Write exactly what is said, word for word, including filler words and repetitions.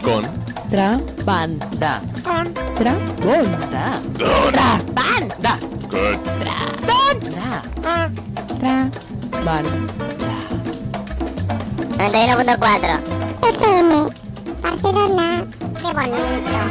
Contrabanda. Contrabanda. Contrabanda. Contrabanda. Contrabanda. noventa y uno punto cuatro F M, Barcelona. Qué bonito.